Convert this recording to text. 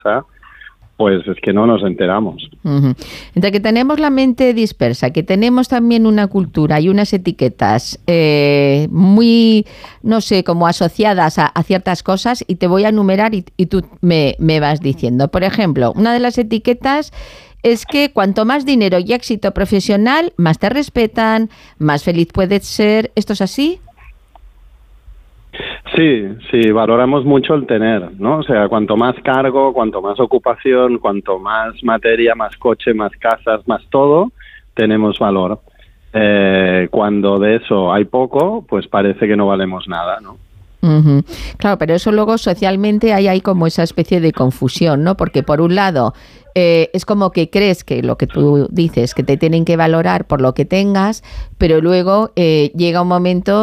pues es que no nos enteramos. Uh-huh. Entre que tenemos la mente dispersa, que tenemos también una cultura y unas etiquetas muy, no sé, como asociadas a ciertas cosas, y te voy a enumerar y tú me vas diciendo. Por ejemplo, una de las etiquetas es que cuanto más dinero y éxito profesional, más te respetan, más feliz puedes ser. ¿Esto es así? Sí, valoramos mucho el tener, ¿no? O sea, cuanto más cargo, cuanto más ocupación, cuanto más materia, más coche, más casas, más todo, tenemos valor. Cuando de eso hay poco, pues parece que no valemos nada, ¿no? Uh-huh. Claro, pero eso luego socialmente hay como esa especie de confusión, ¿no? Porque por un lado es como que crees que lo que tú dices, que te tienen que valorar por lo que tengas, pero luego llega un momento